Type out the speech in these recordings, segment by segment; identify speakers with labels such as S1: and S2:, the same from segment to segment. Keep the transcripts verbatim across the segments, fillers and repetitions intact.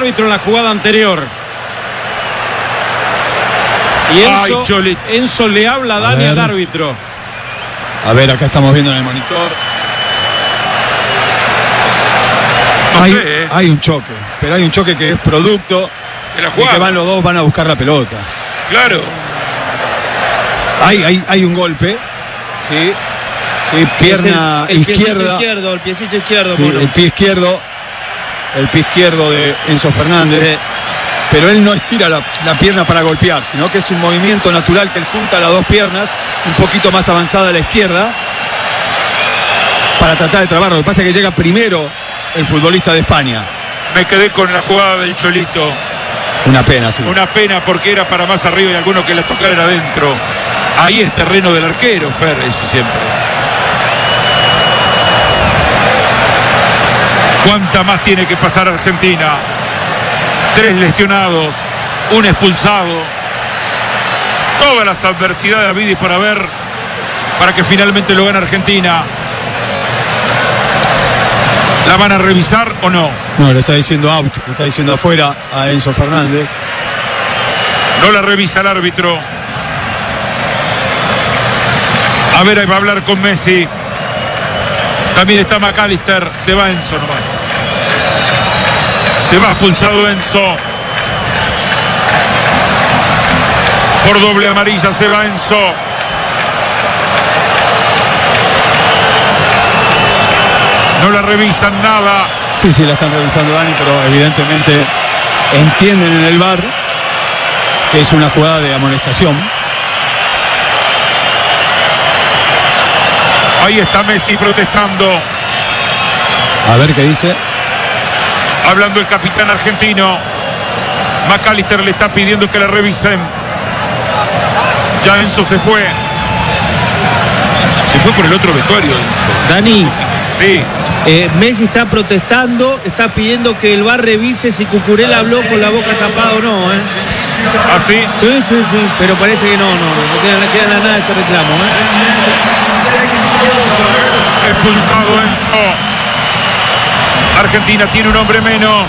S1: árbitro en la jugada anterior. Y Enzo, Ay, Enzo le habla a Dani al árbitro.
S2: A ver, acá estamos viendo en el monitor.
S3: No
S2: hay,
S3: sé, eh.
S2: hay un choque, pero hay un choque que es producto
S3: de la
S2: de que van los dos, van a buscar la pelota.
S3: Claro.
S2: Hay, hay, hay un golpe, sí, sí, pierna
S4: el, el
S2: izquierda.
S4: Izquierdo, el piecito izquierdo.
S2: Sí, el pie izquierdo, el pie izquierdo de Enzo Fernández. Sí. Pero él no estira la, la pierna para golpear, sino que es un movimiento natural que él junta las dos piernas, un poquito más avanzada a la izquierda, para tratar de trabarlo. Lo que pasa es que llega primero el futbolista de España.
S3: Me quedé con la jugada del Cholito.
S2: Una pena, sí.
S3: Una pena porque era para más arriba y alguno que la tocara adentro. Ahí es terreno del arquero, Fer, eso siempre. ¿Cuánta más tiene que pasar Argentina? Tres lesionados, un expulsado. Todas las adversidades a vida y por haber para que finalmente lo gane Argentina. ¿La van a revisar o no?
S2: No, le está diciendo out, le está diciendo afuera a Enzo Fernández.
S3: No la revisa el árbitro. A ver, ahí va a hablar con Messi. También está McAllister. Se va Enzo nomás. Se va expulsado Enzo. Por doble amarilla se va Enzo. No la revisan nada.
S2: Sí, sí, la están revisando, Dani, pero evidentemente entienden en el V A R que es una jugada de amonestación.
S3: Ahí está Messi protestando.
S2: A ver qué dice.
S3: Hablando el capitán argentino. McAllister le está pidiendo que la revisen. Ya Enzo se fue. Se fue por el otro vestuario, Enzo.
S4: Dani.
S3: Sí.
S4: Eh, Messi está protestando, está pidiendo que el V A R revise si Cucurella habló con la boca tapada o no, ¿eh?
S3: ¿Ah, sí?
S4: Sí, sí, sí. Pero parece que no, no, no queda, no queda nada de ese reclamo, ¿eh?
S3: Expulsado Enzo. Argentina tiene un hombre menos.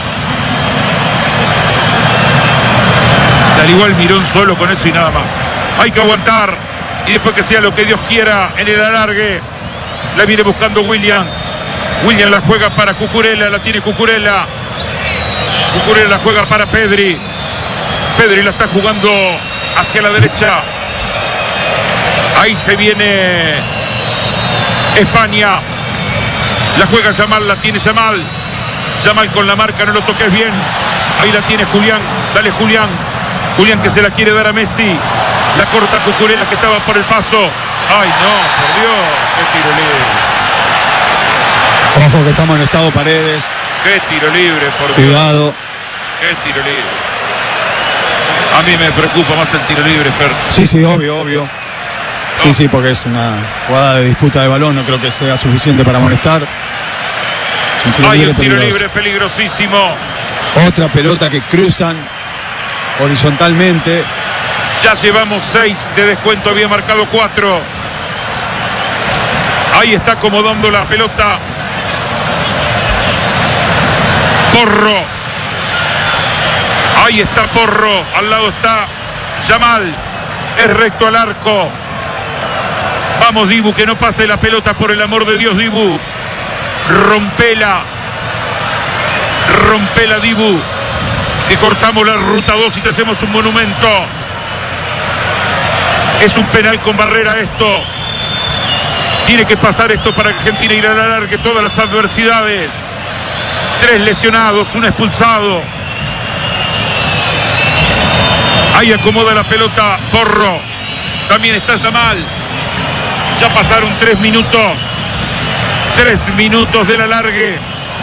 S3: Al igual Mirón solo con eso y nada más. Hay que aguantar. Y después que sea lo que Dios quiera en el alargue. La viene buscando Williams. Williams la juega para Cucurella. La tiene Cucurella. Cucurella la juega para Pedri. Pedri la está jugando hacia la derecha. Ahí se viene España. La juega Yamal, la tiene Yamal. Yamal con la marca, no lo toques bien. Ahí la tiene Julián. Dale Julián. Julián que se la quiere dar a Messi. La corta Cucurella que estaba por el paso. Ay no, por Dios. Qué tiro libre.
S2: Ojo que está amonestado Paredes.
S3: Qué tiro libre, por Dios.
S2: Cuidado.
S3: Qué tiro libre. A mí me preocupa más el tiro libre, Fer.
S2: Sí, sí, obvio, obvio. Sí, no. sí, porque es una jugada de disputa de balón. No creo que sea suficiente para amonestar.
S3: Es un tiro Hay libre un tiro peligroso. libre peligrosísimo.
S2: Otra pelota que cruzan horizontalmente.
S3: Ya llevamos seis de descuento, había marcado cuatro. Ahí está acomodando la pelota Porro. Ahí está Porro. Al lado está Yamal. Es recto al arco. Vamos Dibu, que no pase la pelota, por el amor de Dios, Dibu. Rompela. Rompela, Dibu. Que cortamos la ruta dos y te hacemos un monumento. Es un penal con barrera esto. Tiene que pasar esto para Argentina ir a la largue todas las adversidades. Tres lesionados, un expulsado. Ahí acomoda la pelota Porro. También está Yamal. Ya pasaron tres minutos. Tres minutos de la largue.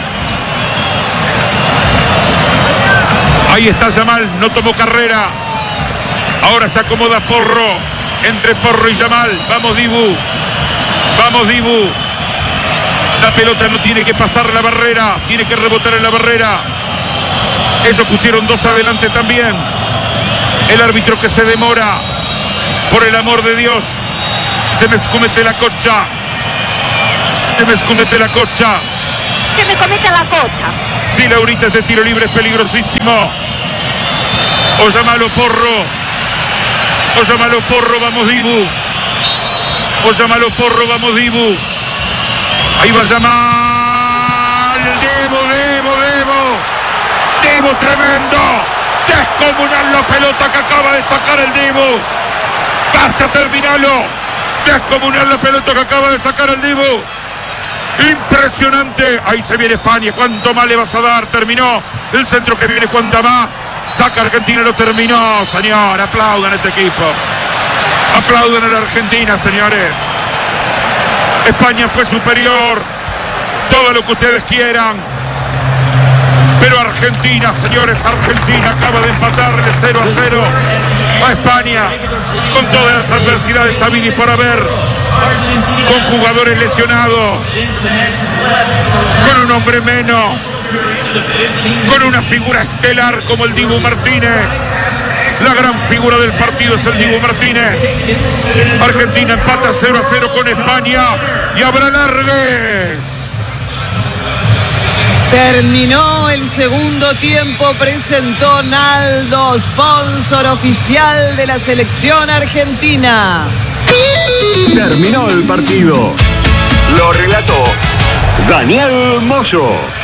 S3: Ahí está Yamal, no tomó carrera. Ahora se acomoda Porro. Entre Porro y Yamal. Vamos Dibu. Vamos Dibu. La pelota no tiene que pasar la barrera. Tiene que rebotar en la barrera. Ellos pusieron dos adelante también. El árbitro que se demora. Por el amor de Dios. Se me escumete la cocha. Se me escumete la cocha.
S5: que me cometa la cosa.
S3: Sí, Laurita, este tiro libre es peligrosísimo. O llamalo Porro. O llamalo Porro, vamos Dibu. O llamalo Porro, vamos Dibu. Ahí va a llamar Dibu, Dibu, Dibu. Dibu tremendo. Descomunal la pelota que acaba de sacar el Dibu. Basta, terminalo. Descomunal la pelota que acaba de sacar el Dibu. Impresionante. Ahí se viene España. ¿Cuánto más le vas a dar? Terminó. El centro que viene, ¿cuánta más? Saca Argentina, lo terminó, señor. Aplaudan a este equipo. Aplaudan a la Argentina, señores. España fue superior. Todo lo que ustedes quieran. Pero Argentina, señores, Argentina acaba de empatarle cero a cero a España. Con todas las adversidades habidas y por haber. Con jugadores lesionados. Con un hombre menos. Con una figura estelar como el Dibu Martínez. La gran figura del partido es el Dibu Martínez. Argentina empata cero a cero con España. Y habrá largues.
S6: Terminó el segundo tiempo, presentó Naldo, sponsor oficial de la selección argentina.
S7: Terminó el partido. Lo relató Daniel Moyo.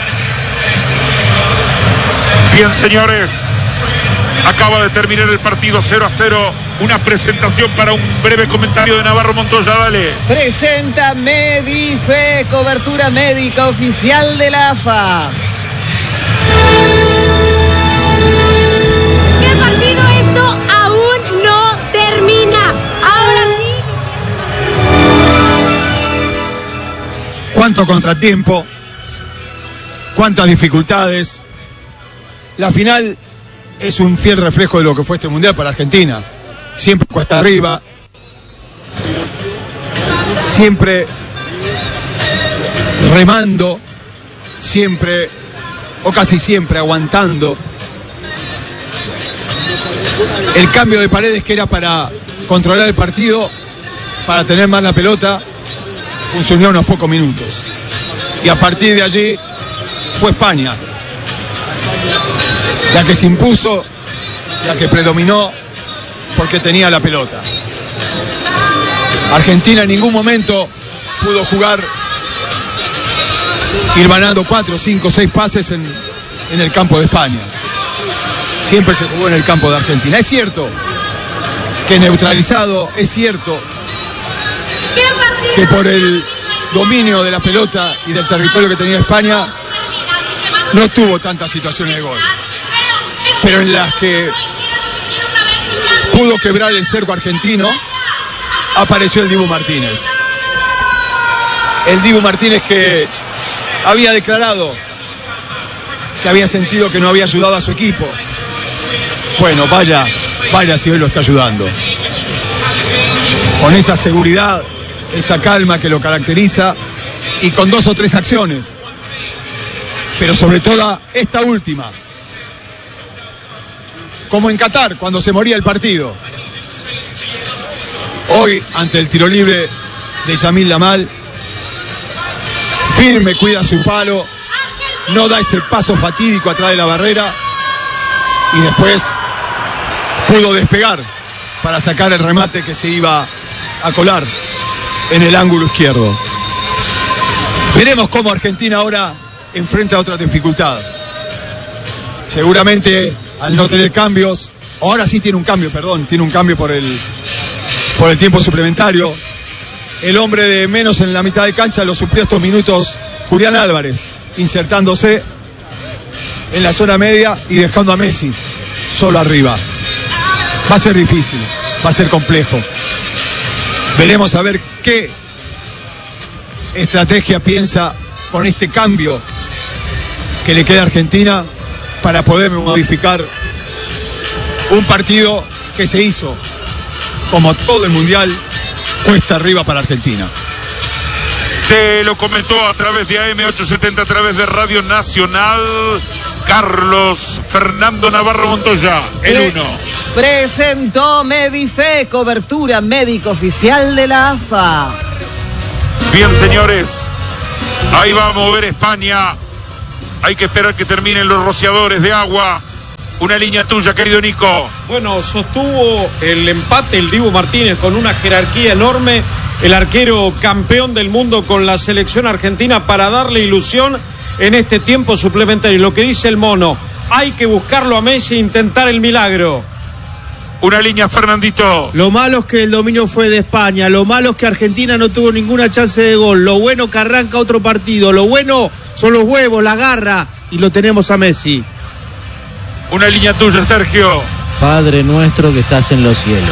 S3: Bien, señores. Acaba de terminar el partido cero a cero. Una presentación para un breve comentario de Navarro Montoya, dale.
S6: Presenta Medife, cobertura médica oficial de la A F A.
S5: ¿Qué partido? Esto aún no termina. Ahora sí.
S2: Cuánto contratiempo, cuántas dificultades. La final es un fiel reflejo de lo que fue este mundial para Argentina. Siempre cuesta arriba, siempre remando, siempre o casi siempre aguantando. El cambio de Paredes, que era para controlar el partido, para tener más la pelota, funcionó unos pocos minutos. Y a partir de allí fue España la que se impuso, la que predominó, porque tenía la pelota. Argentina en ningún momento pudo jugar ir ganando cuatro, cinco, seis pases en, en el campo de España. Siempre se jugó en el campo de Argentina. Es cierto que neutralizado, es cierto que por el dominio de la pelota y del territorio que tenía España no tuvo tantas situaciones de gol, pero en las que pudo quebrar el cerco argentino apareció el Dibu Martínez. El Dibu Martínez que había declarado que había sentido que no había ayudado a su equipo. Bueno, vaya, vaya si hoy lo está ayudando. Con esa seguridad, esa calma que lo caracteriza y con dos o tres acciones. Pero sobre todo esta última. Como en Qatar, cuando se moría el partido. Hoy, ante el tiro libre de Yamil Lamal, firme, cuida su palo, no da ese paso fatídico atrás de la barrera y después pudo despegar para sacar el remate que se iba a colar en el ángulo izquierdo. Veremos cómo Argentina ahora enfrenta otra dificultad. Seguramente al no tener cambios, ahora sí tiene un cambio, perdón, tiene un cambio por el, por el tiempo suplementario. El hombre de menos en la mitad de cancha lo suplió estos minutos Julián Álvarez, insertándose en la zona media y dejando a Messi solo arriba. Va a ser difícil, va a ser complejo. Veremos a ver qué estrategia piensa con este cambio que le queda a Argentina para poder modificar un partido que se hizo, como todo el mundial, cuesta arriba para Argentina.
S3: Se lo comentó a través de A M ochocientos setenta, a través de Radio Nacional, Carlos Fernando Navarro Montoya, el uno.
S6: Presentó Medife, cobertura médica oficial de la A F A.
S3: Bien, señores, Ahí va a mover España. Hay que esperar que terminen los rociadores de agua. Una línea tuya, querido Nico.
S1: Bueno, sostuvo el empate el Dibu Martínez con una jerarquía enorme. El arquero campeón del mundo con la selección argentina para darle ilusión en este tiempo suplementario. Lo que dice el mono, hay que buscarlo a Messi e intentar el milagro.
S3: Una línea, Fernandito.
S4: Lo malo es que el dominio fue de España. Lo malo es que Argentina no tuvo ninguna chance de gol. Lo bueno que arranca otro partido. Lo bueno son los huevos, la garra. Y lo tenemos a Messi.
S3: Una línea tuya, Sergio.
S8: Padre nuestro que estás en los cielos.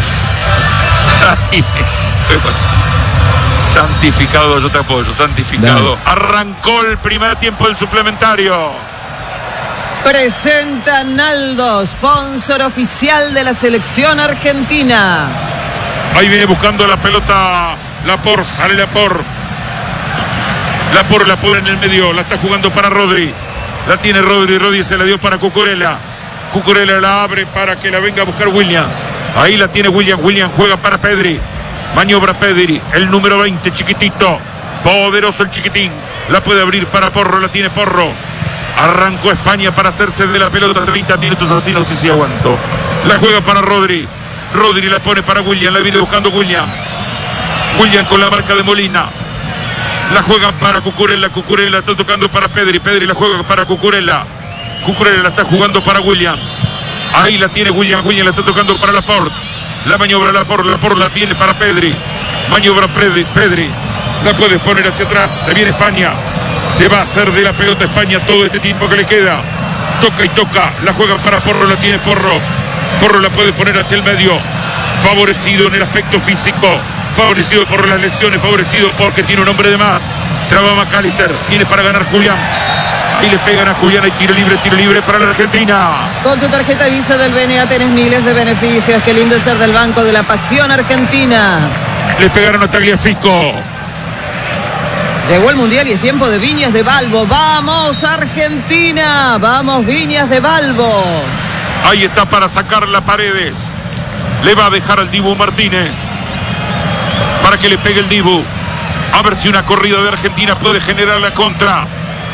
S3: Santificado, yo te apoyo, santificado.
S8: Dale.
S3: Arrancó el primer tiempo del suplementario.
S6: Presenta Naldo, sponsor oficial de la selección argentina.
S3: Ahí viene buscando la pelota Laporte, sale Laporte. Laporte la pone en el medio, la está jugando para Rodri. La tiene Rodri, Rodri se la dio para Cucurella. Cucurella la abre para que la venga a buscar Williams. Ahí la tiene Williams, Williams juega para Pedri. Maniobra Pedri, el número veinte, chiquitito. Poderoso el chiquitín. La puede abrir para Porro, la tiene Porro. Arrancó España para hacerse de la pelota, treinta minutos así, no sé si aguanto. La juega para Rodri. Rodri la pone para William, la viene buscando William. William con la marca de Molina. La juega para Cucurella, Cucurella está tocando para Pedri. Pedri la juega para Cucurella. Cucurella la está jugando para William. Ahí la tiene William, William la está tocando para Laporte. La maniobra Laporte, Laporte la tiene para Pedri. Maniobra Pedri, Pedri. La puede poner hacia atrás, se viene España. Se va a hacer de la pelota España todo este tiempo que le queda. Toca y toca, la juega para Porro, la tiene Porro. Porro la puede poner hacia el medio. Favorecido en el aspecto físico. Favorecido por las lesiones, favorecido porque tiene un hombre de más. Traba McAllister, viene para ganar Julián. Ahí le pegan a Julián, hay tiro libre, tiro libre para la Argentina.
S6: Con tu tarjeta Visa del B N A tenés miles de beneficios. Qué lindo es ser del Banco de la Pasión Argentina.
S3: Le pegaron a Tagliafico.
S6: Llegó el Mundial y es tiempo de Viñas de Balbo. ¡Vamos, Argentina! ¡Vamos, Viñas de Balbo!
S3: Ahí está para sacar la Paredes. Le va a dejar al Dibu Martínez para que le pegue el Dibu. A ver si una corrida de Argentina puede generar la contra.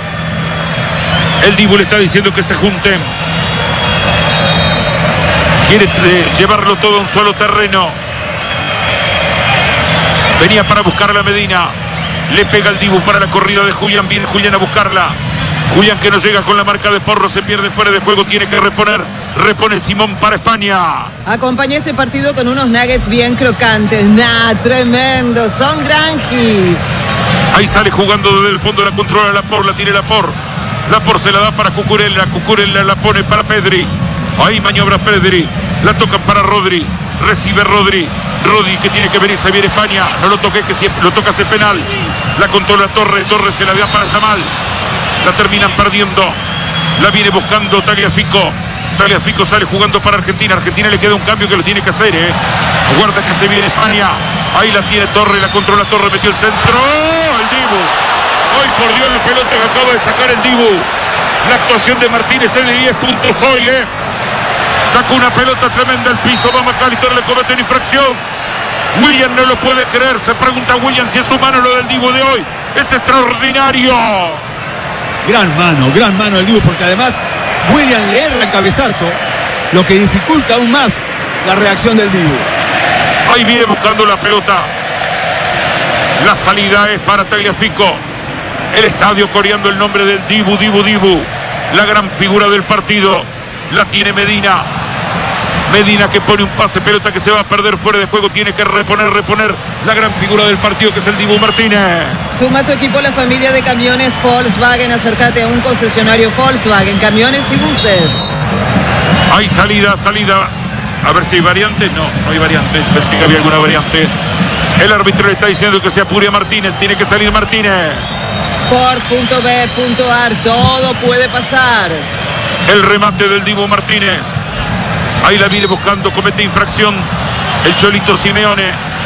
S3: El Dibu le está diciendo que se junten. Quiere llevarlo todo a un solo terreno. Venía para buscar a la Medina. Le pega el Dibu para la corrida de Julián. Viene Julián a buscarla. Julián que no llega con la marca de Porro. Se pierde fuera de juego. Tiene que reponer. Repone Simón para España.
S6: Acompañé este partido con unos nuggets bien crocantes. Nah, tremendo. Son granjis.
S3: Ahí sale jugando desde el fondo. La controla Laporte. La tiene Laporte. Laporte se la da para Cucurella. Cucurella la pone para Pedri. Ahí maniobra Pedri. La tocan para Rodri. Recibe Rodri. Rodri que tiene que venir. Se viene España. No lo toque, que si lo toca hace penal. La controla Torres. Torres se la da para Yamal. La terminan perdiendo. La viene buscando Tagliafico. Tagliafico sale jugando para Argentina. Argentina le queda un cambio que lo tiene que hacer, ¿eh? Aguarda que se viene España. Ahí la tiene Torres. La controla Torres. Metió el centro. ¡Oh! El Dibu. Hoy por Dios la pelota que acaba de sacar el Dibu. La actuación de Martínez es de diez puntos hoy, ¿eh? Sacó una pelota tremenda al piso. Va McAllister, le comete una infracción. William no lo puede creer. Se pregunta William si es humano lo del Dibu de hoy. Es extraordinario.
S2: Gran mano, gran mano del Dibu, porque además William le erra el cabezazo, lo que dificulta aún más la reacción del Dibu.
S3: Ahí viene buscando la pelota. La salida es para Tagliafico. El estadio coreando el nombre del Dibu, Dibu, Dibu. La gran figura del partido. La tiene Medina. Medina que pone un pase, pelota que se va a perder fuera de juego. Tiene que reponer, reponer la gran figura del partido que es el Dibu Martínez.
S6: Suma a tu equipo la familia de camiones Volkswagen. Acércate a un concesionario Volkswagen, camiones y buses.
S3: Hay salida, salida. A ver si hay variantes. No, no hay variantes. Pensé que había alguna variante. El árbitro le está diciendo que se apure a Martínez. Tiene que salir Martínez.
S6: sport punto b punto a r. Todo puede pasar.
S3: El remate del Dibu Martínez. Ahí la viene buscando, comete infracción el Cholito Simeone.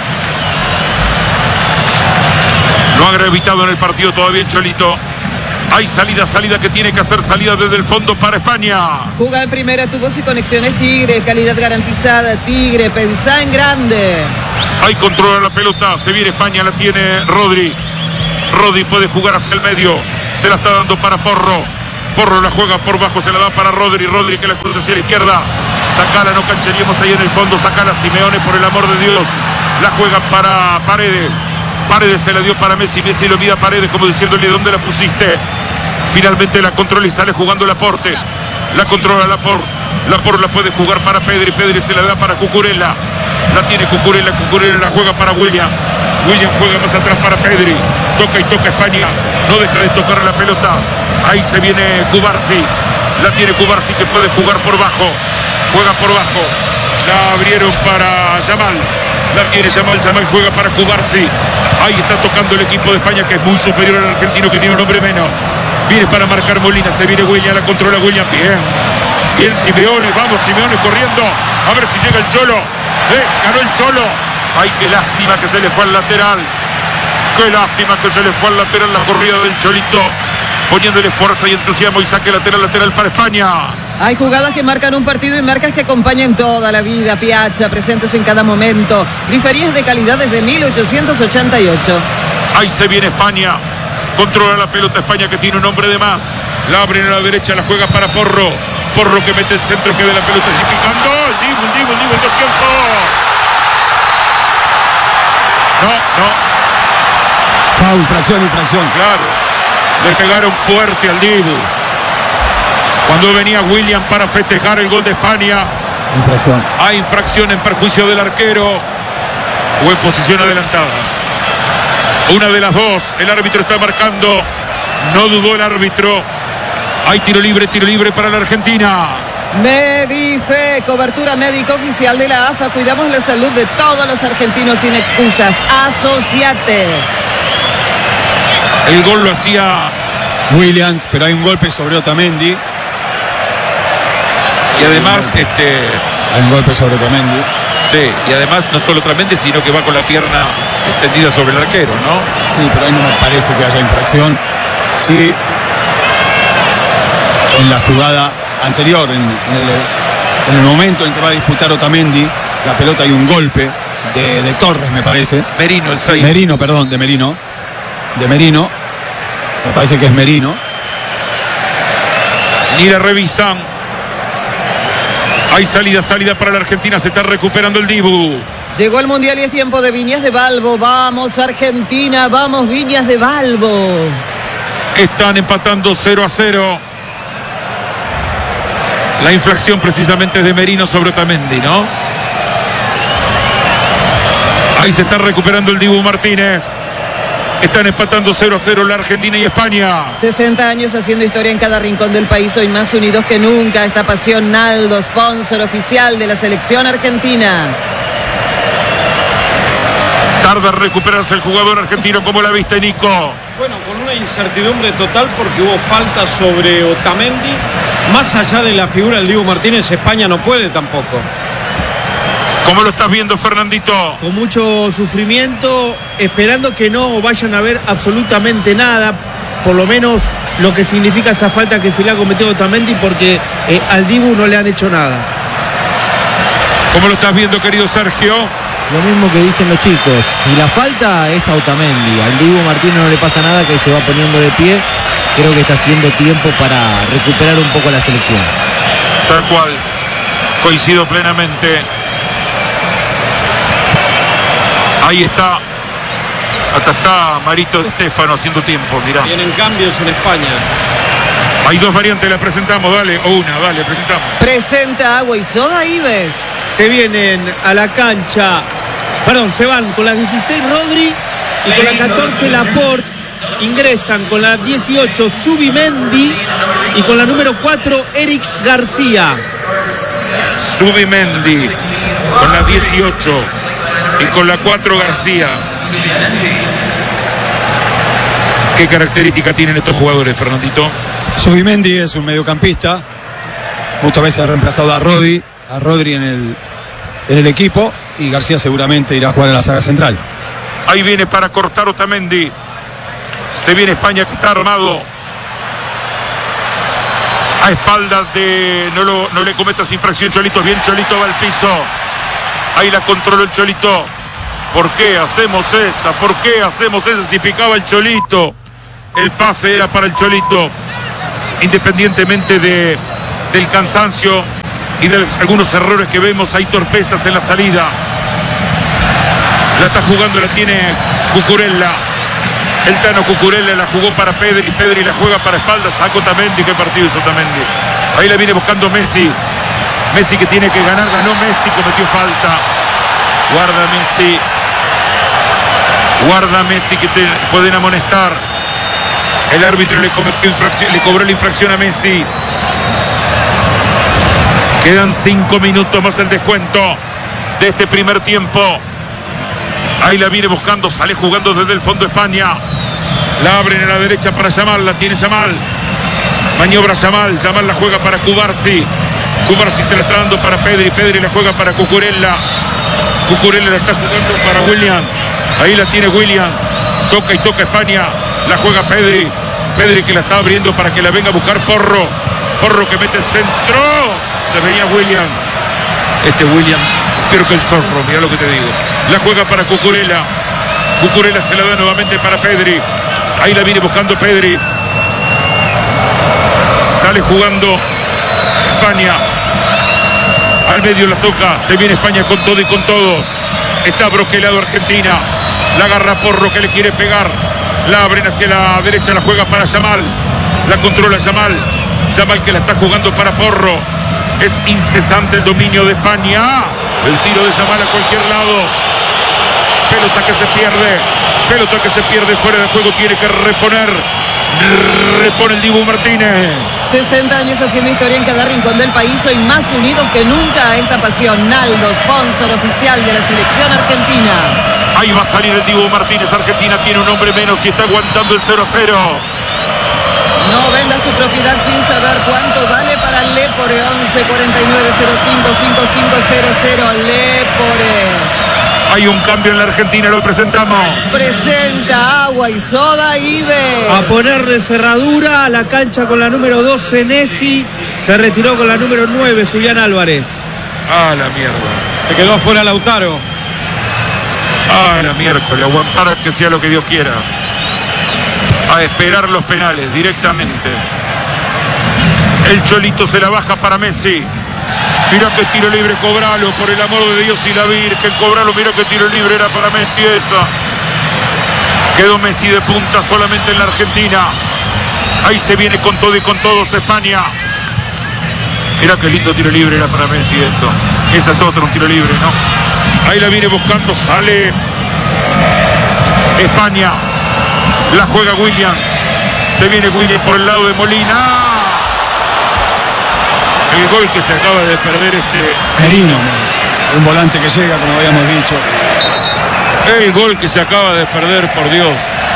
S3: No ha gravitado en el partido todavía el Cholito. Hay salida, salida que tiene que hacer, salida desde el fondo para España.
S6: Juga en primera, tubos y conexiones Tigre, calidad garantizada, Tigre, pensá en grande.
S3: Ahí controla la pelota, se viene España, la tiene Rodri. Rodri puede jugar hacia el medio. Se la está dando para Porro. Porro la juega por bajo, se la da para Rodri. Rodri que la cruza hacia la izquierda. Sacala, no cancharíamos ahí en el fondo. Sacala Simeone, por el amor de Dios. La juega para Paredes. Paredes se la dio para Messi. Messi lo mira a Paredes como diciéndole ¿dónde la pusiste? Finalmente la controla y sale jugando Laporte. La controla Laporte. Laporte la puede jugar para Pedri. Pedri se la da para Cucurella. La tiene Cucurella. Cucurella la juega para William. William juega más atrás para Pedri. Toca y toca España. No deja de tocar la pelota. Ahí se viene Cubarsi. La tiene Cubarsi que puede jugar por bajo. Juega por bajo. La abrieron para Yamal. La tiene Yamal. Yamal juega para Cubarsi. Ahí está tocando el equipo de España que es muy superior al argentino que tiene un hombre menos. Viene para marcar Molina. Se viene William. La controla William. Bien. Bien Simeone. Vamos Simeone corriendo. A ver si llega el Cholo. Eh, ganó el Cholo. Ay, qué lástima que se le fue al lateral. Qué lástima que se le fue al lateral la corrida del Cholito. Poniéndole fuerza y entusiasmo y saque lateral, lateral para España.
S6: Hay jugadas que marcan un partido y marcas que acompañan toda la vida. Piazza, presentes en cada momento. Griferías de calidad desde mil ochocientos ochenta y ocho.
S3: Ahí se viene España. Controla la pelota España que tiene un hombre de más. La abren a la derecha, la juega para Porro. Porro que mete el centro, que de la pelota así picando. El Dibu, el Dibu, el Dibu, el dos tiempo. No, no.
S2: Foul, infracción, infracción.
S3: Claro. Le pegaron fuerte al Dibu. Cuando venía William para festejar el gol de España.
S2: Infracción.
S3: Hay infracción en perjuicio del arquero. O en posición adelantada. Una de las dos. El árbitro está marcando. No dudó el árbitro. Hay tiro libre, tiro libre para la Argentina.
S6: Medife, cobertura médica oficial de la A F A. Cuidamos la salud de todos los argentinos sin excusas. Asociate.
S3: El gol lo hacía
S2: Williams, pero hay un golpe sobre Otamendi.
S3: Y además, este.
S2: Hay un golpe sobre Otamendi.
S3: Sí, y además no solo Otamendi, sino que va con la pierna extendida sobre el arquero, ¿no?
S2: Sí, pero ahí no me parece que haya infracción. Sí, en la jugada anterior, en, en, el, en el momento en que va a disputar Otamendi, la pelota hay un golpe de, de Torres, me parece.
S3: Merino, el seis.
S2: Merino, perdón, de Merino. De Merino. Me parece que es Merino.
S3: Ni la revisan. Hay salida, salida para la Argentina. Se está recuperando el Dibu.
S6: Llegó el Mundial y es tiempo de Viñas de Balbo. Vamos Argentina, vamos Viñas de Balbo.
S3: Están empatando cero a cero. La infracción precisamente es de Merino sobre Otamendi, ¿no? Ahí se está recuperando el Dibu Martínez. Están empatando cero a cero la Argentina y España.
S6: sesenta años haciendo historia en cada rincón del país. Hoy más unidos que nunca. Esta pasión Naldo, sponsor oficial de la selección argentina.
S3: Tarda en recuperarse el jugador argentino. ¿Cómo la viste, Nico?
S1: Bueno, con una incertidumbre total porque hubo falta sobre Otamendi. Más allá de la figura del Dibu Martínez, España no puede tampoco.
S3: ¿Cómo lo estás viendo, Fernandito?
S4: Con mucho sufrimiento, esperando que no vayan a ver absolutamente nada, por lo menos lo que significa esa falta que se le ha cometido a Otamendi, porque eh, al Dibu no le han hecho nada.
S3: ¿Cómo lo estás viendo, querido Sergio?
S8: Lo mismo que dicen los chicos. Y la falta es a Otamendi. Al Dibu Martínez no le pasa nada, que se va poniendo de pie. Creo que está haciendo tiempo para recuperar un poco la selección.
S3: Tal cual. Coincido plenamente. Ahí está. Hasta está Marito de Stefano haciendo tiempo, mirá.
S1: Vienen cambios en España.
S3: Hay dos variantes, la presentamos, dale. O una, dale, presentamos.
S6: Presenta Agua y Soda Ives.
S4: Se vienen a la cancha, perdón, se van con las dieciséis Rodri y con la catorce Laporte. Ingresan con la dieciocho Zubimendi y con la número cuatro Eric García.
S3: Zubimendi con la dieciocho y con la cuatro García. ¿Qué característica tienen estos jugadores, Fernandito?
S2: Zubimendi es un mediocampista. Muchas veces ha reemplazado a Rodri, a Rodri en el, en el equipo, y García seguramente irá a jugar en la saga central.
S3: Ahí viene para cortar Otamendi. Se viene España, que está armado. A espaldas de... No, lo, no le cometas infracción, Cholito. Bien, Cholito va al piso. Ahí la controló el Cholito. ¿Por qué hacemos esa? ¿Por qué hacemos esa? Si picaba el Cholito, el pase era para el Cholito, independientemente de, del cansancio y de algunos errores que vemos. Hay torpezas en la salida. La está jugando, la tiene Cucurella. El Tano Cucurella la jugó para Pedri. Pedri la juega para espaldas. Sacó Otamendi. ¿Qué partido hizo Otamendi? Ahí la viene buscando Messi. Messi que tiene que ganar. Ganó Messi. Cometió falta. Guarda Messi. Guarda Messi que te pueden amonestar. El árbitro le, cometió infracción, le cobró la infracción a Messi. Quedan cinco minutos más el descuento de este primer tiempo. Ahí la viene buscando, sale jugando desde el fondo España. La abren a la derecha para Yamal, la tiene Yamal. Maniobra Yamal, Yamal la juega para Cubarsi. Cubarsi se la está dando para Pedri, Pedri la juega para Cucurella. Cucurella la está jugando para Williams. Ahí la tiene Williams. Toca y toca España. La juega Pedri. Pedri que la está abriendo para que la venga a buscar Porro. Porro que mete el centro. Se venía Williams. Este Williams, espero que el zorro, mira lo que te digo. La juega para Cucurella. Cucurella se la da nuevamente para Pedri. Ahí la viene buscando Pedri. Sale jugando España. Al medio la toca. Se viene España con todo y con todos. Está broquelado Argentina. La agarra Porro que le quiere pegar. La abren hacia la derecha. La juega para Yamal. La controla Yamal. Yamal que la está jugando para Porro. Es incesante el dominio de España. El tiro de Yamal a cualquier lado. Pelota que se pierde. Pelota que se pierde fuera de juego. Tiene que reponer. Repone el Dibu Martínez.
S6: sesenta años haciendo historia en cada rincón del país. Hoy más unidos que nunca a esta pasión. Naldo, sponsor oficial de la selección argentina.
S3: Ahí va a salir el Dibu Martínez. Argentina tiene un hombre menos y está aguantando el cero a cero.
S6: No vendas tu propiedad sin saber cuánto vale para Lepore. Once cuarenta y nueve cero cinco cinco cinco cero cero. Lepore.
S3: Hay un cambio en la Argentina, lo presentamos.
S6: Presenta Agua y Soda Ibe.
S4: A ponerle cerradura a la cancha con la número doce Nessi. Se retiró con la número nueve Julián Álvarez.
S3: Ah, la mierda.
S1: Se quedó afuera Lautaro.
S3: Ah, la miércoles. Aguantar que sea lo que Dios quiera. A esperar los penales directamente. El Cholito se la baja para Messi. Mirá que tiro libre, cobralo, por el amor de Dios y la Virgen, cobralo, mirá que tiro libre era para Messi esa. Quedó Messi de punta solamente en la Argentina. Ahí se viene con todo y con todos España. Mirá que lindo tiro libre era para Messi eso. Esa es otra, un tiro libre, ¿no? Ahí la viene buscando, sale España. La juega William. Se viene William por el lado de Molina. El gol que se acaba de perder este
S2: Merino, un volante que llega, como habíamos dicho.
S3: El gol que se acaba de perder, por Dios.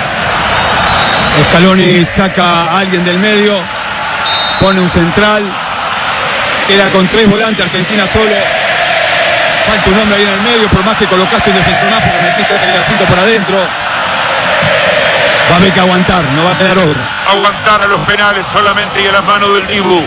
S2: Scaloni saca a alguien del medio, pone un central, queda con tres volantes, Argentina solo. Falta un hombre ahí en el medio, por más que colocaste un defensor más, porque metiste el punto por adentro. Va a haber que aguantar, no va a quedar otro.
S3: Aguantar a los penales solamente y a las manos del Dibu.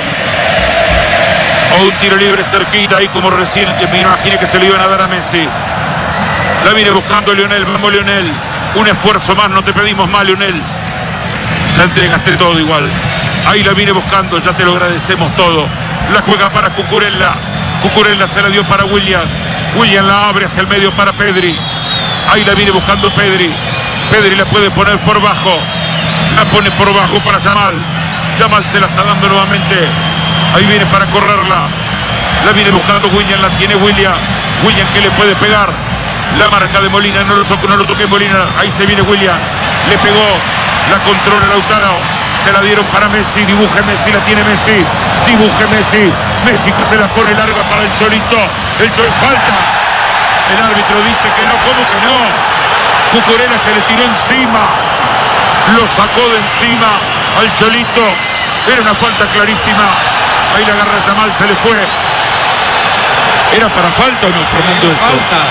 S3: O un tiro libre cerquita ahí como recién, que me imaginé que se lo iban a dar a Messi. La viene buscando Lionel, vamos Lionel. Un esfuerzo más, no te pedimos más Lionel. La entregaste todo igual. Ahí la viene buscando, ya te lo agradecemos todo. La juega para Cucurella. Cucurella se la dio para William. William la abre hacia el medio para Pedri. Ahí la viene buscando Pedri. Pedri la puede poner por bajo. La pone por bajo para Yamal. Yamal se la está dando nuevamente. Ahí viene para correrla. La viene buscando William, la tiene William. William que le puede pegar. La marca de Molina, no lo, no lo toque Molina. Ahí se viene William. Le pegó. La controla Lautaro. Se la dieron para Messi. Dibuje Messi, la tiene Messi. Dibuje Messi. Messi que se la pone larga para el Cholito. El Cholito. Falta. El árbitro dice que no. ¿Cómo que no? Cucurella se le tiró encima. Lo sacó de encima al Cholito. Era una falta clarísima. Ahí la agarra Yamal, se le fue. ¿Era para falta o no, Fernando, eso?
S1: Falta.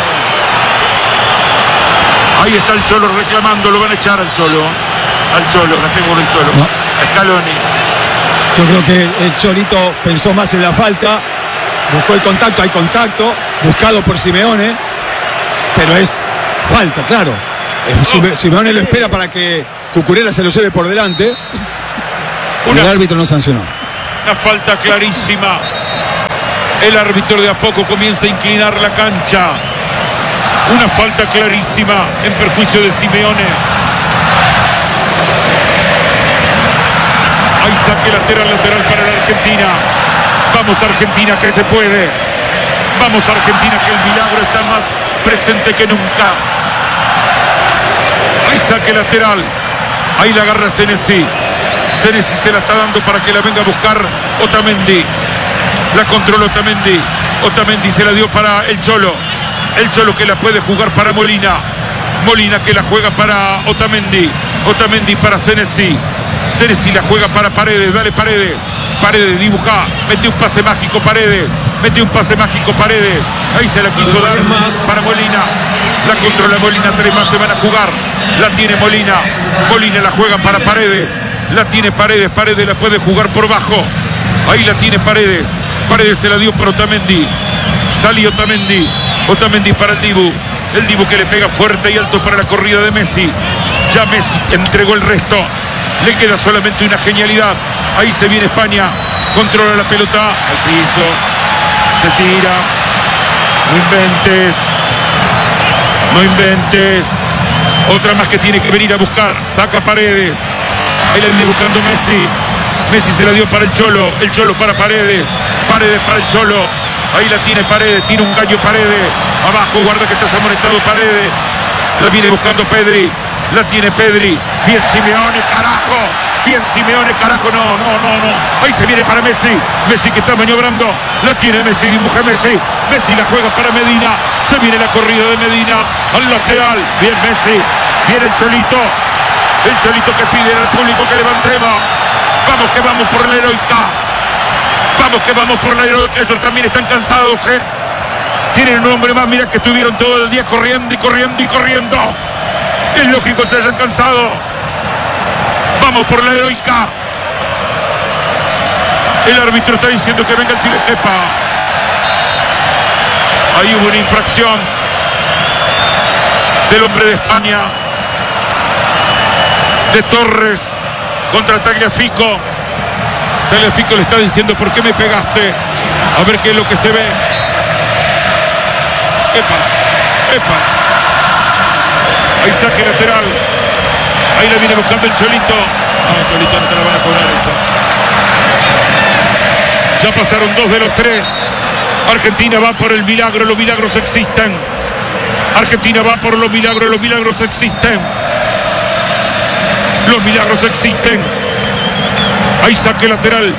S3: Ahí está el Cholo reclamando, lo van a echar al Cholo. Al Cholo, la tengo con el Cholo.
S2: No.
S3: A Scaloni.
S2: Yo creo que el Cholito pensó más en la falta, buscó el contacto, hay contacto, buscado por Simeone. pero es falta, claro. Oh. Simeone lo espera para que Cucurella se lo lleve por delante. Una, el árbitro no sancionó.
S3: Una falta clarísima. El árbitro de a poco comienza a inclinar la cancha. Una falta clarísima en perjuicio de Simeone. Hay saque lateral, lateral para la Argentina. Vamos Argentina, que se puede. Vamos Argentina, que el milagro está más presente que nunca. Hay saque lateral. Ahí la agarra Senesi. Senesi se la está dando para que la venga a buscar Otamendi. La controló Otamendi. Otamendi se la dio para el Cholo. El Cholo que la puede jugar para Molina. Molina que la juega para Otamendi. Otamendi para Senesi. Senesi la juega para Paredes. Dale Paredes. Paredes dibuja. Mete un pase mágico Paredes. Mete un pase mágico Paredes. Ahí se la quiso dar para Molina. La controla Molina. Tres más se van a jugar. La tiene Molina. Molina la juega para Paredes. La tiene Paredes. Paredes la puede jugar por bajo. Ahí la tiene Paredes. Paredes se la dio para Otamendi. Salió Otamendi. Otamendi para el Dibu. El Dibu que le pega fuerte y alto para la corrida de Messi. Ya Messi entregó el resto. Le queda solamente una genialidad. Ahí se viene España. Controla la pelota. Al piso. Se tira. No inventes. No inventes. Otra más que tiene que venir a buscar. Saca Paredes. Ahí la viene buscando Messi. Messi se la dio para el Cholo. El Cholo para Paredes. Paredes para el Cholo. Ahí la tiene Paredes. Tiene un caño Paredes. Abajo, guarda que está amonestado Paredes. La viene buscando Pedri. La tiene Pedri. Bien Simeone, carajo. Bien Simeone, carajo. No, no, no, no. Ahí se viene para Messi. Messi que está maniobrando. La tiene Messi. Dibuja Messi. Messi la juega para Medina. Se viene la corrida de Medina. Al lateral. Bien Messi. Viene el Cholito. El Cholito que pide al público que levantemos. Vamos que vamos por la heroica. Vamos que vamos por la heroica. Ellos también están cansados, ¿eh? Tienen un hombre más. Mira que estuvieron todo el día corriendo y corriendo y corriendo. Es lógico que se hayan cansado. Vamos por la heroica. El árbitro está diciendo que venga el tiro de Kepa. Ahí hubo una infracción del hombre de España, de Torres, contra Tagliafico. Tagliafico le está diciendo: ¿por qué me pegaste? A ver qué es lo que se ve. Epa, epa. Ahí saque lateral. Ahí la viene buscando el Cholito. No, Cholito no se la van a cobrar esa. Ya pasaron dos de los tres. Argentina va por el milagro. Los milagros existen. Argentina va por los milagros. Los milagros existen. Los milagros existen. Ahí saque lateral.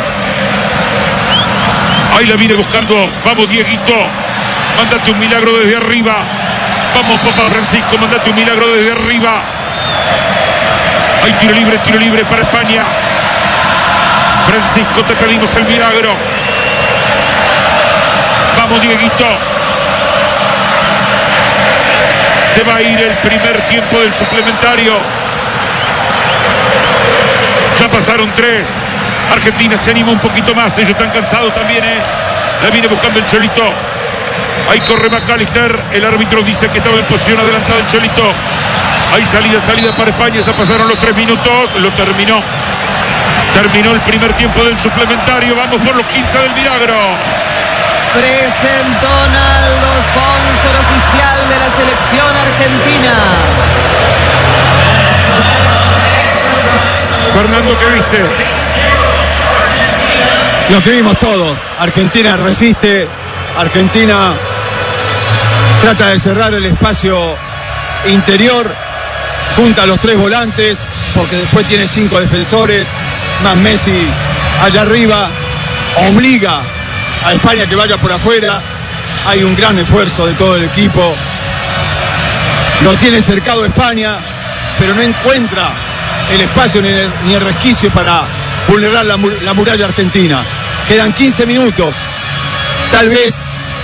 S3: Ahí la viene buscando. Vamos, Dieguito. Mándate un milagro desde arriba. Vamos, Papa Francisco. Mándate un milagro desde arriba. Hay tiro libre, tiro libre para España. Francisco, te pedimos el milagro. Vamos, Dieguito. Se va a ir el primer tiempo del suplementario. Ya pasaron tres. Argentina se anima un poquito más. Ellos están cansados también, ¿eh? La viene buscando el Cholito. Ahí corre McAllister. El árbitro dice que estaba en posición adelantada el Cholito. Ahí salida, salida para España. Ya pasaron los tres minutos. Lo terminó. Terminó el primer tiempo del suplementario. Vamos por los quince del milagro.
S6: Presentó Naldo, sponsor oficial de la selección argentina.
S3: Fernando, ¿qué viste?
S2: Lo que vimos todo. Argentina resiste. Argentina trata de cerrar el espacio interior. Junta a los tres volantes, porque después tiene cinco defensores, más Messi allá arriba. Obliga a España que vaya por afuera. Hay un gran esfuerzo de todo el equipo. Lo tiene cercado España, pero no encuentra el espacio ni el, ni el resquicio para vulnerar la, la muralla argentina. Quedan quince minutos. Tal vez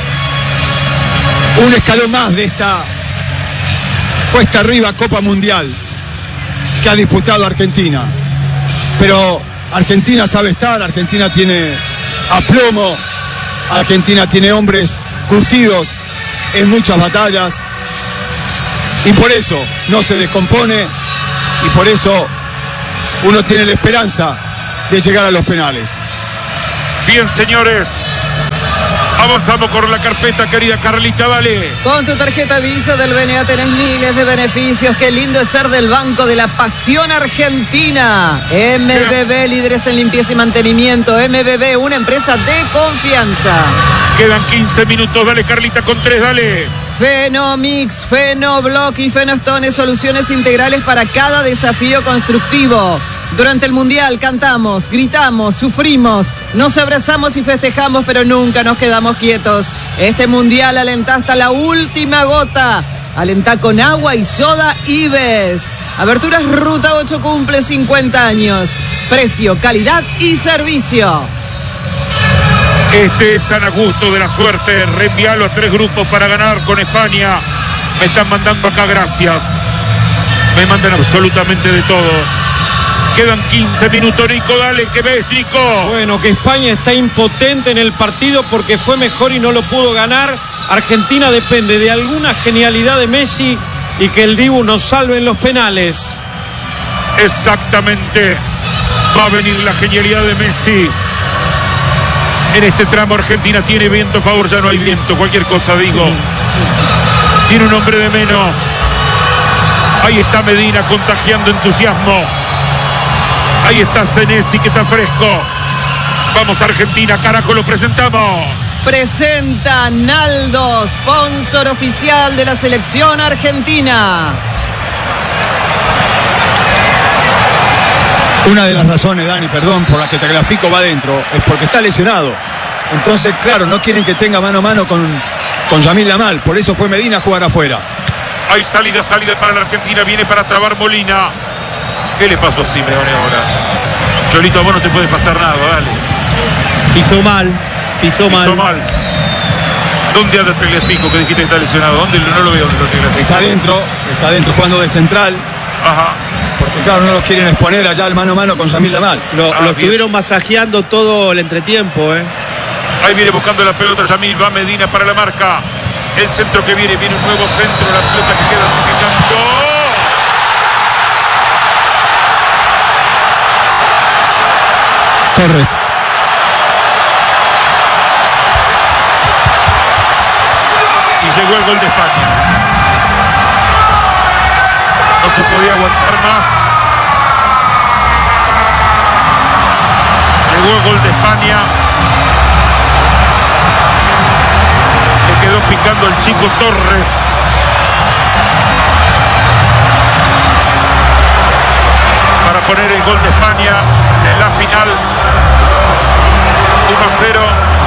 S2: un escalón más de esta cuesta arriba Copa Mundial que ha disputado Argentina. Pero Argentina sabe estar, Argentina tiene aplomo, Argentina tiene hombres curtidos en muchas batallas Y por eso no se descompone y por eso uno tiene la esperanza de llegar a los penales.
S3: Bien, señores. Avanzamos con la carpeta, querida Carlita, dale.
S6: Con tu tarjeta Visa del B N A tenés miles de beneficios. Qué lindo es ser del Banco de la Pasión Argentina. M B B, líderes en limpieza y mantenimiento. M B B, una empresa de confianza.
S3: Quedan quince minutos, dale Carlita con tres, dale.
S6: Fenomix, Fenoblock y Fenostone, soluciones integrales para cada desafío constructivo. Durante el Mundial cantamos, gritamos, sufrimos, nos abrazamos y festejamos, pero nunca nos quedamos quietos. Este Mundial alentá hasta la última gota. Alentá con agua y soda Ives. Aberturas Ruta ocho cumple cincuenta años. Precio, calidad y servicio.
S3: Este es San Augusto de la suerte. Reenvialo a tres grupos para ganar con España. Me están mandando acá gracias. Me mandan absolutamente de todo. Quedan quince minutos, Nico, dale, ¿qué ves, Nico?
S1: Bueno, que España está impotente en el partido porque fue mejor y no lo pudo ganar. Argentina depende de alguna genialidad de Messi y que el Dibu nos salve en los penales.
S3: Exactamente. Va a venir la genialidad de Messi. En este tramo Argentina tiene viento a favor, ya no hay viento, cualquier cosa digo. Tiene un hombre de menos. Ahí está Medina contagiando entusiasmo. Ahí está Senesi que está fresco. Vamos a Argentina, carajo, lo presentamos.
S6: Presenta Naldo, sponsor oficial de la selección argentina.
S2: Una de las razones, Dani, perdón, por la que Tagliafico va adentro es porque está lesionado. Entonces, claro, no quieren que tenga mano a mano con, con Yamil Lamal. Por eso fue Medina a jugar afuera.
S3: Hay salida, salida para la Argentina. Viene para trabar Molina. ¿Qué le pasó a Simeone ahora? Cholito, a vos no te puede pasar nada, dale.
S4: Pisó mal, pisó,
S3: Pisó
S4: mal.
S3: mal. ¿Dónde anda Tagliafico que dijiste que está lesionado? ¿Dónde? No lo veo dónde está Tagliafico.
S2: Está adentro, está adentro jugando de central.
S3: Ajá.
S2: Porque claro, no los quieren exponer allá al mano a mano con Yamil Lamal.
S4: Lo,
S3: Ah,
S4: lo
S3: bien.
S4: estuvieron masajeando todo el entretiempo, ¿eh?
S3: Ahí viene buscando la pelota Yamil, va Medina para la marca. El centro que viene, viene un nuevo centro, la pelota que queda sospechoso.
S2: Torres.
S3: Y llegó el gol de España. No se podía aguantar más. Llegó el gol de España. Le quedó picando el chico Torres. Para poner el gol de España en la final. uno a cero.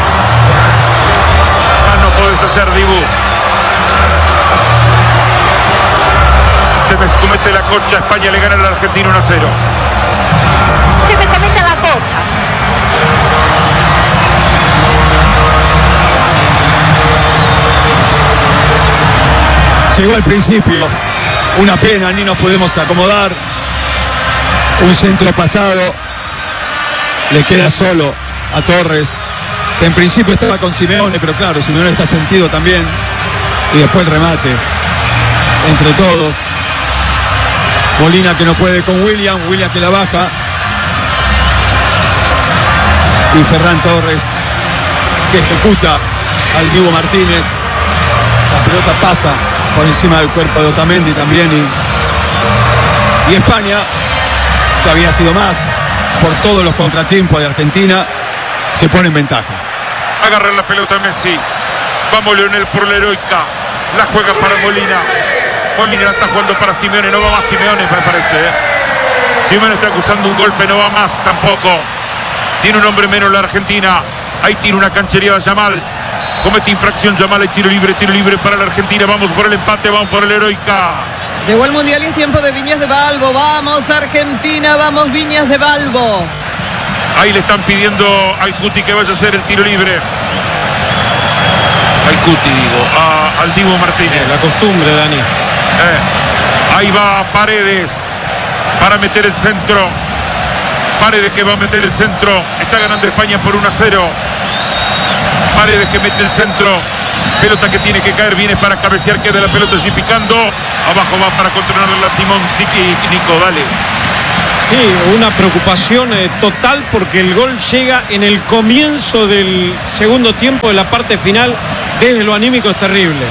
S3: Más no podés hacer, Dibu. Se me comete la concha. España le gana a la Argentina uno a cero.
S5: Se me comete la copa.
S2: Llegó al principio. Una pena, ni nos podemos acomodar. Un centro pasado. Le queda solo a Torres, que en principio estaba con Simeone, pero claro, Simeone está sentido también. Y después el remate entre todos. Molina que no puede con William, William que la baja. Y Ferran Torres que ejecuta al Dibu Martínez. La pelota pasa por encima del cuerpo de Otamendi también. Y, y España, que había sido más por todos los contratiempos de Argentina, se pone en ventaja.
S3: Agarra la pelota Messi. Vamos Leonel por la heroica. La juega para Molina. Molina la está jugando para Simeone. No va más Simeone, me parece. ¿eh? Simeone está acusando un golpe. No va más tampoco. Tiene un hombre menos la Argentina. Ahí tiene una canchería de Yamal. Comete infracción Yamal. Hay tiro libre, tiro libre para la Argentina. Vamos por el empate, vamos por la heroica.
S6: Llegó el Mundial y es tiempo de Viñas de Balbo. Vamos Argentina, vamos Viñas de Balbo.
S3: Ahí le están pidiendo al Cuti que vaya a hacer el tiro libre. Al Cuti, digo, a, al Dibu Martínez.
S1: La costumbre, Dani.
S3: Eh, ahí va Paredes para meter el centro. Paredes que va a meter el centro. Está ganando España por uno a cero. Paredes que mete el centro. Pelota que tiene que caer, viene para cabecear, queda la pelota allí picando. Abajo va para controlarla Simón Siki. Nico, dale.
S1: Sí, una preocupación eh, total porque el gol llega en el comienzo del segundo tiempo de la parte final. Desde lo anímico es terrible.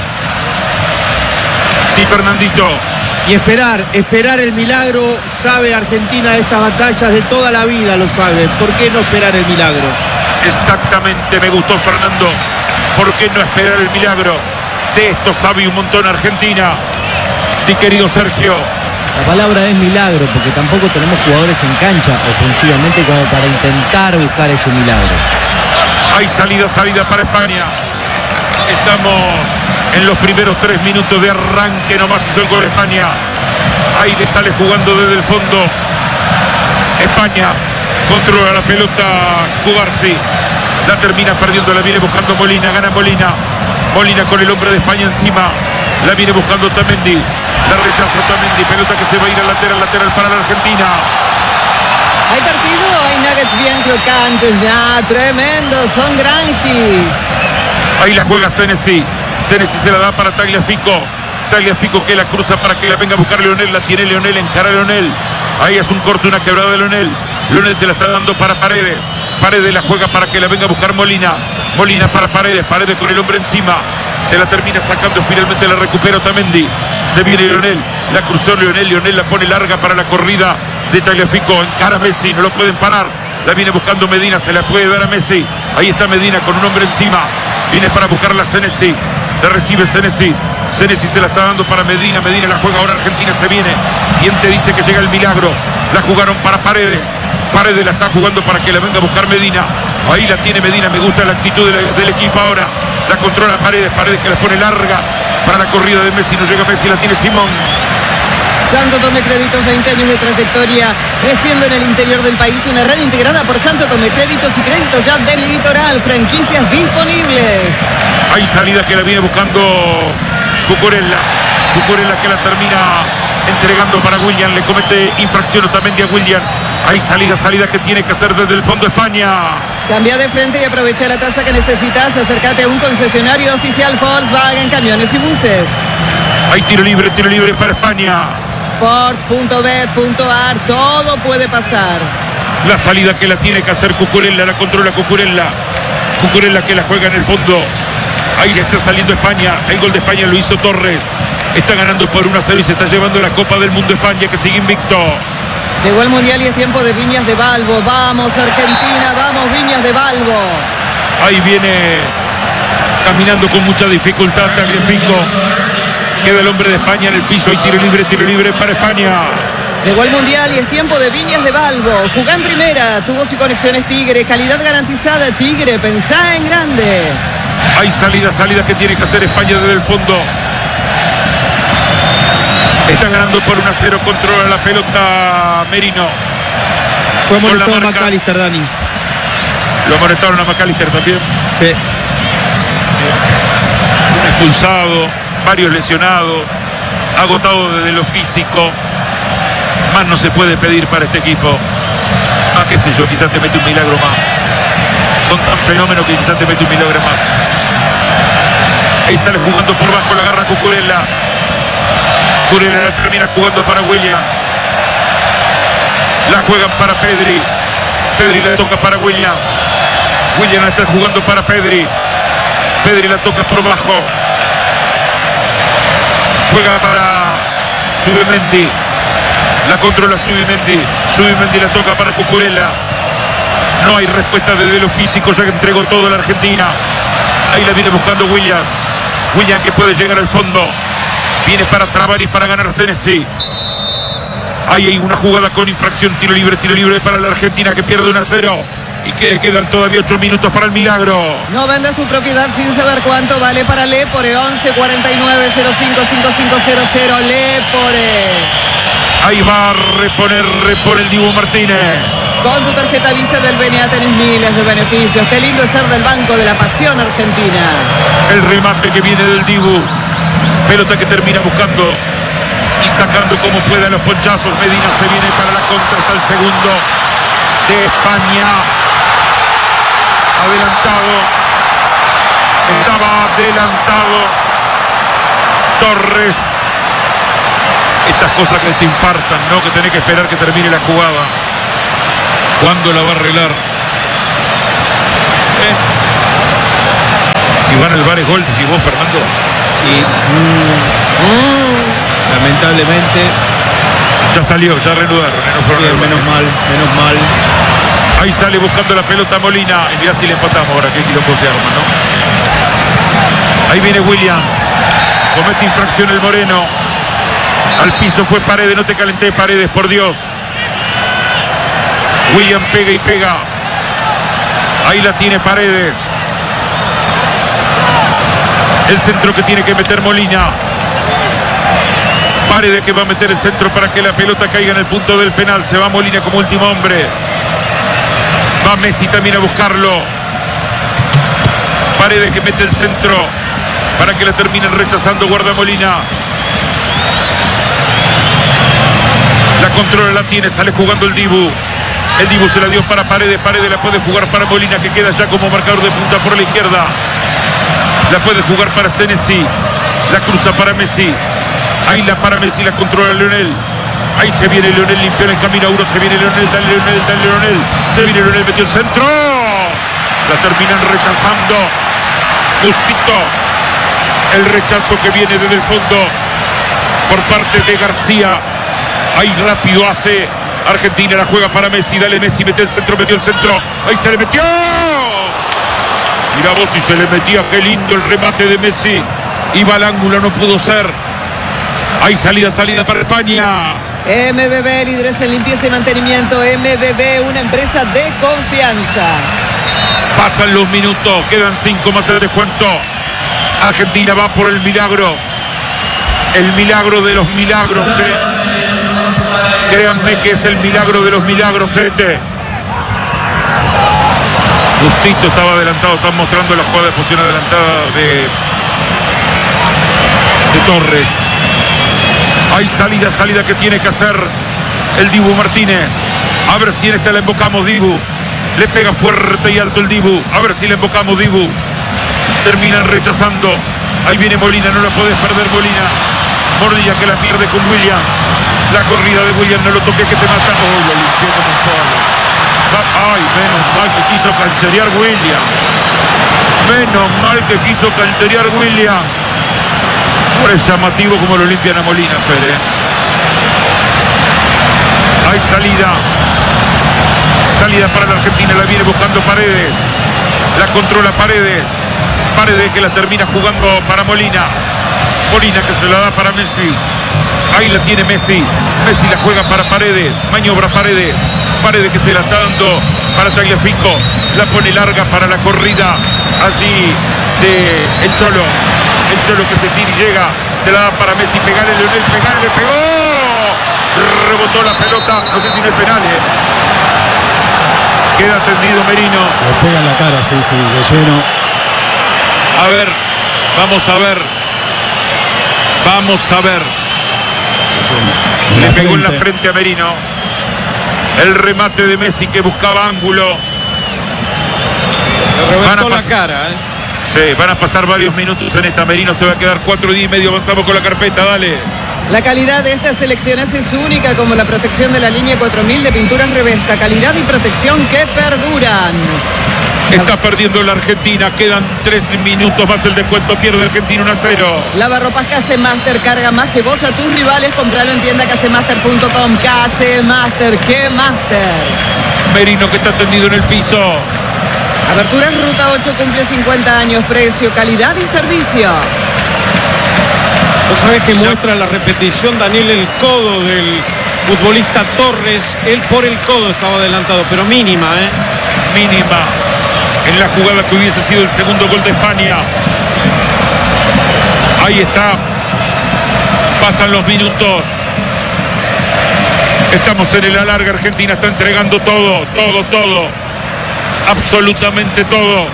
S3: Sí, Fernandito.
S4: Y esperar, esperar el milagro. Sabe Argentina de estas batallas de toda la vida, lo sabe. ¿Por qué no esperar el milagro?
S3: Exactamente, me gustó Fernando. ¿Por qué no esperar el milagro? De esto sabe un montón Argentina. Sí, querido Sergio.
S8: La palabra es milagro, porque tampoco tenemos jugadores en cancha ofensivamente como para intentar buscar ese milagro.
S3: Hay salida, salida para España. Estamos en los primeros tres minutos de arranque, nomás hizo el gol España. Ahí le sale jugando desde el fondo. España controla la pelota Cubarsi. La termina perdiendo, la viene buscando Molina, gana Molina. Molina con el hombre de España encima. La viene buscando Otamendi. La rechaza Otamendi. Pelota que se va a ir al lateral, lateral para la Argentina.
S6: Hay partido, hay nuggets bien crocantes, ya, tremendo, son granjis.
S3: Ahí la juega Senesi. Senesi se la da para Tagliafico. Tagliafico que la cruza para que la venga a buscar Leonel. La tiene Leonel, encara a Leonel. Ahí es un corte, una quebrada de Leonel. Leonel se la está dando para Paredes. Paredes la juega para que la venga a buscar Molina. Molina para Paredes. Paredes con el hombre encima. Se la termina sacando, finalmente la recupera Otamendi. Se viene Leonel. La cruzó Leonel. Leonel la pone larga para la corrida de Tagliafico. Encara a Messi. No lo pueden parar. La viene buscando Medina. Se la puede dar a Messi. Ahí está Medina con un hombre encima. Viene para buscarla a Senesi. La recibe Senesi. Senesi se la está dando para Medina. Medina la juega ahora. Argentina se viene. ¿Quién te dice que llega el milagro? La jugaron para Paredes. Paredes la está jugando para que la venga a buscar Medina. Ahí la tiene Medina. Me gusta la actitud de la, del equipo ahora. La controla Paredes. Paredes que la pone larga para la corrida de Messi. No llega Messi. La tiene Simón.
S6: Santo Tomé Créditos, veinte años de trayectoria, creciendo en el interior del país, una red integrada por Santo Tomé Créditos y Créditos ya del Litoral, franquicias disponibles.
S3: Hay salida que la viene buscando Cucurella. Cucurella que la termina entregando para William, le comete infracción Otamendi a William. Hay salida, salida que tiene que hacer desde el fondo España.
S6: Cambia de frente y aprovecha la tasa que necesitas. Acércate a un concesionario oficial Volkswagen, camiones y buses.
S3: Hay tiro libre, tiro libre para España.
S6: Sport punto bet punto ar, todo puede pasar.
S3: La salida que la tiene que hacer Cucurella, la controla Cucurella. Cucurella que la juega en el fondo. Ahí está saliendo España. El gol de España lo hizo Torres. Está ganando por uno a cero y se está llevando la Copa del Mundo España, que sigue invicto.
S6: Llegó el Mundial y es tiempo de Viñas de Balbo. Vamos Argentina, vamos Viñas de Balbo.
S3: Ahí viene caminando con mucha dificultad Tagliafico. Queda el hombre de España en el piso. Hay tiro libre, tiro libre para España.
S6: Llegó el Mundial y es tiempo de Viñas de Balbo. Jugá en primera, tubos y conexiones Tigre, calidad garantizada Tigre, pensá en grande.
S3: Hay salida, salida que tiene que hacer España desde el fondo. Está ganando por uno a cero, controla la pelota Merino.
S4: Fue amonestado a McAllister, Dani.
S3: Lo amonestaron a McAllister también.
S4: Sí.
S3: Un expulsado, varios lesionados, agotado desde lo físico. Más no se puede pedir para este equipo. Ah, qué sé yo, quizás te mete un milagro más. Son tan fenómenos que quizás te mete un milagro más. Ahí sale jugando por bajo, la agarra Cucurella. Cucurella la termina jugando para Williams. La juegan para Pedri. Pedri la toca para Williams. Williams la está jugando para Pedri. Pedri la toca por bajo. Juega para Zubimendi. La controla Zubimendi. Zubimendi la toca para Cucurella. No hay respuesta desde lo físico. Ya entregó todo la Argentina. Ahí la viene buscando William. William que puede llegar al fondo. Viene para trabar y para ganar Senesi. Ahí hay una jugada con infracción. Tiro libre, tiro libre para la Argentina que pierde uno a cero. Y que quedan todavía ocho minutos para el milagro.
S6: No vendas tu propiedad sin saber cuánto vale para Lepore. once cuarenta y nueve cero cinco cinco cinco cero cero Lepore.
S3: Ahí va a reponer, repone el Dibu Martínez.
S6: Con tu tarjeta Visa del B N A tenés miles de beneficios. Qué lindo es ser del Banco de la Pasión Argentina.
S3: El remate que viene del Dibu. Pelota que termina buscando y sacando como pueda los ponchazos. Medina se viene para la contra. Está el segundo de España. Adelantado. Estaba Estaba adelantado Torres. Estas cosas que te infartan, ¿no? Que tenés que esperar que termine la jugada. ¿Cuándo la va a arreglar? ¿Eh? Si van al bar es gol, decís vos, Fernando.
S4: Y mm, mm, lamentablemente.
S3: Ya salió, ya reanudaron. No
S4: Bien, menos mal, menos mal.
S3: Ahí sale buscando la pelota Molina. Y mirá si le empatamos ahora, qué quilombo se arma, ¿no? Ahí viene William. Comete infracción el Moreno. Al piso fue Paredes, no te calenté, Paredes, por Dios. William pega y pega. Ahí la tiene Paredes. El centro que tiene que meter Molina. Paredes que va a meter el centro para que la pelota caiga en el punto del penal. Se va Molina como último hombre. Va Messi también a buscarlo. Paredes que mete el centro para que la terminen rechazando. Guarda Molina. La controla, la tiene, sale jugando el Dibu. El Dibu se la dio para Paredes. Paredes la puede jugar para Molina, que queda ya como marcador de punta por la izquierda. La puede jugar para Senesi. La cruza para Messi. Ahí la para Messi, la controla Leonel. Ahí se viene Leonel, limpió en el camino a uno. Se viene Leonel, dale Leonel, dale Leonel. Se viene Leonel, metió el centro. La terminan rechazando. Justito. El rechazo que viene desde el fondo por parte de García. Ahí rápido hace Argentina, la juega para Messi. Dale Messi, metió el centro, metió el centro. Ahí se le metió. Mirá vos si se le metía, qué lindo el remate de Messi. Iba al ángulo, no pudo ser. Hay salida, salida para España.
S6: M B B, líderes en limpieza y mantenimiento. M B B, una empresa de confianza.
S3: Pasan los minutos, quedan cinco más el descuento. Argentina va por el milagro. El milagro de los milagros, ¿eh? Créanme que es el milagro de los milagros este. Justito estaba adelantado, están mostrando la jugada de posición adelantada de, de Torres. Hay salida, salida que tiene que hacer el Dibu Martínez. A ver si en esta la embocamos, Dibu. Le pega fuerte y alto el Dibu. A ver si le embocamos, Dibu. Terminan rechazando. Ahí viene Molina, no la podés perder, Molina. Molina que la pierde con William. La corrida de William, no lo toques que te mata. Oh, lo limpió con un palo. Ay, menos mal que quiso cancherear William. Menos mal que quiso cancherear William. No es llamativo como lo limpian a Molina, Fede. Hay salida. Salida para la Argentina, la viene buscando Paredes. La controla Paredes. Paredes que la termina jugando para Molina. Molina que se la da para Messi. Ahí la tiene Messi. Messi la juega para Paredes. Maniobra Paredes. Paredes que se la está dando para Tagliafico. La pone larga para la corrida allí de el Cholo. El Cholo que se tira y llega. Se la da para Messi. Pegale, Leonel. Pegale, le pegó. Rebotó la pelota. No sé si no es penal, ¿eh? Queda tendido Merino.
S2: Le pega en la cara, sí, sí, de lleno.
S3: A ver. Vamos a ver. Vamos a ver. Le pegó en la frente a Merino. El remate de Messi que buscaba ángulo.
S1: Le reventó la cara, ¿eh?
S3: Sí, van a pasar varios minutos en esta. Merino se va a quedar cuatro días y medio. Avanzamos con la carpeta, dale.
S6: La calidad de estas selecciones es única, como la protección de la línea cuatro mil de pinturas Revesta. Calidad y protección que perduran.
S3: Está perdiendo la Argentina. Quedan tres minutos más el descuento. Pierde Argentina uno a cero.
S6: Lavarropas Casemaster. Carga más que vos a tus rivales. Compralo en tienda casemaster punto com. Casemaster. ¡Qué master!
S3: Merino que está tendido en el piso.
S6: Aberturas Ruta ocho cumple cincuenta años. Precio, calidad y servicio.
S1: Vos sabés que muestra la repetición, Daniel, el codo del futbolista Torres. Él por el codo estaba adelantado, pero mínima, ¿eh?
S3: Mínima. En la jugada que hubiese sido el segundo gol de España. Ahí está. Pasan los minutos. Estamos en el alargue. Argentina está entregando todo, todo, todo. Absolutamente todo.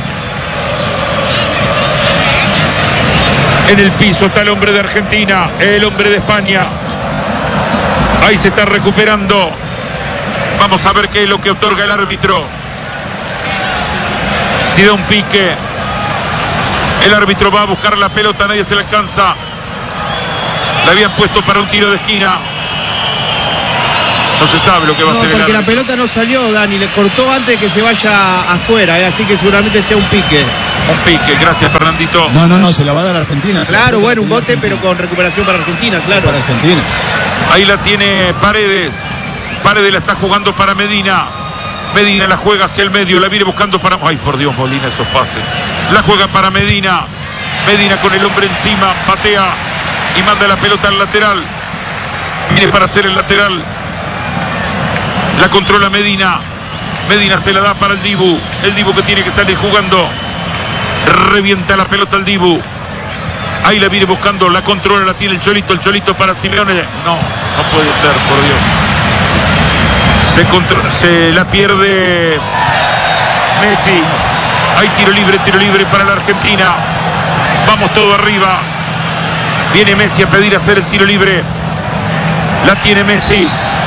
S3: En el piso está el hombre de Argentina, el hombre de España. Ahí se está recuperando. Vamos a ver qué es lo que otorga el árbitro. Si da un pique. El árbitro va a buscar la pelota, nadie se la alcanza. La habían puesto para un tiro de esquina. No se sabe lo que va
S4: no,
S3: a hacer.
S4: Porque
S3: el
S4: la pelota no salió, Dani, le cortó antes de que se vaya afuera, eh, así que seguramente sea un pique.
S3: Un pique, gracias Fernandito.
S2: No, no, no, se la va a dar a Argentina.
S4: Claro, bueno, un bote, pero con recuperación para Argentina, claro.
S2: Para Argentina.
S3: Ahí la tiene Paredes. Paredes la está jugando para Medina. Medina la juega hacia el medio, la viene buscando para... Ay, por Dios, Molina, esos pases. La juega para Medina. Medina con el hombre encima, patea y manda la pelota al lateral. Viene para hacer el lateral. La controla Medina. Medina se la da para el Dibu. El Dibu que tiene que salir jugando. Revienta la pelota al Dibu. Ahí la viene buscando, la controla, la tiene el Cholito. El Cholito para Simeone. No, no puede ser, por Dios. Se, contro- se la pierde Messi. Hay tiro libre, tiro libre para la Argentina. Vamos todo arriba. Viene Messi a pedir hacer el tiro libre. La tiene Messi.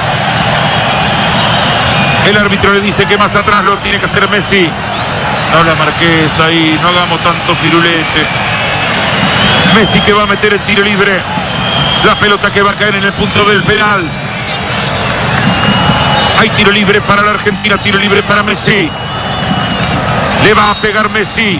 S3: El árbitro le dice que más atrás lo tiene que hacer Messi. No la marques ahí, no hagamos tanto firulete. Messi que va a meter el tiro libre. La pelota que va a caer en el punto del penal. Hay tiro libre para la Argentina, tiro libre para Messi. Le va a pegar Messi.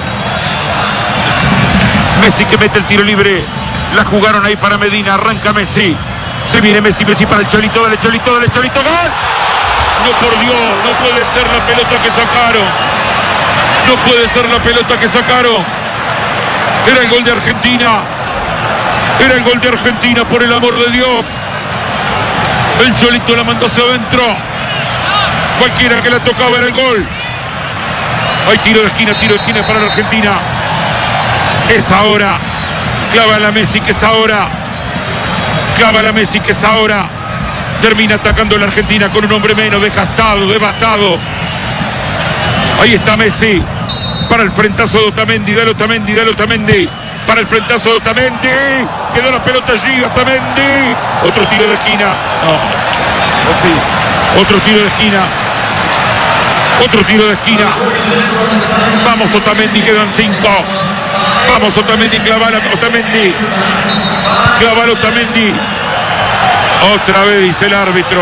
S3: Messi que mete el tiro libre. La jugaron ahí para Medina, arranca Messi. Se viene Messi, Messi para el Cholito, dale Cholito, dale Cholito, ¡gol! No, por Dios, no puede ser la pelota que sacaron. No puede ser la pelota que sacaron. Era el gol de Argentina. Era el gol de Argentina, por el amor de Dios. El Cholito la mandó hacia adentro. Cualquiera que la tocaba era el gol. Hay tiro de esquina, tiro de esquina para la Argentina. Es ahora. Clava la Messi, que es ahora. Clava la Messi, que es ahora. Termina atacando la Argentina con un hombre menos, desgastado, devastado. Ahí está Messi. Para el frentazo de Otamendi, dale Otamendi, dale Otamendi. Para el frentazo de Otamendi. Quedó la pelota allí, Otamendi. Otro tiro de esquina. No. O sí. Otro tiro de esquina. Otro tiro de esquina. Vamos Otamendi, quedan cinco. Vamos Otamendi, clavala Otamendi. Clavala Otamendi. Otra vez dice el árbitro.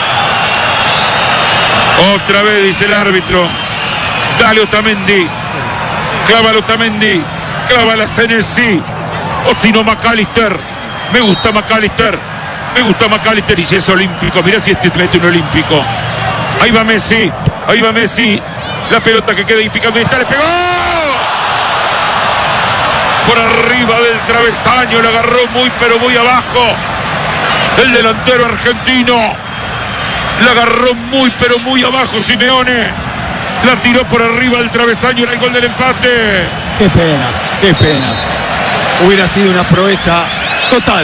S3: Otra vez dice el árbitro. Dale Otamendi. Clávala Otamendi. Clávala Senesi. O si no McAllister. Me gusta McAllister. Me gusta McAllister. Y si es olímpico. Mirá si este mete un olímpico. Ahí va Messi. Ahí va Messi. La pelota que queda ahí picando. Y está, le pegó. Por arriba del travesaño. Le agarró muy pero muy abajo. El delantero argentino. La agarró muy pero muy abajo Simeone. La tiró por arriba del travesaño. Era el gol del empate.
S2: Qué pena, qué pena. Hubiera sido una proeza total.